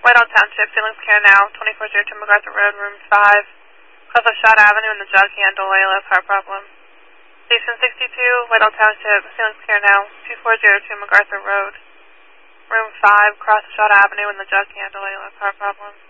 Whitehall Township, Feelings Care Now, 2402 MacArthur Road, Room 5, across Shot Avenue in the Jug Handle, ALS car problem. Station 62, Whitehall Township, Feelings Care Now, 2402 MacArthur Road, Room 5, across Shot Avenue in the Jug Handle, ALS car problem.